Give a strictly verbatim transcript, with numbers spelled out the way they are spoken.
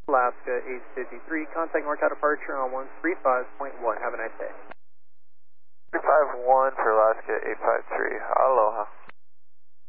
Alaska eight fifty-three, contact NorCal departure on one three five point one. Have a nice day. three five one for Alaska eight five three. Aloha.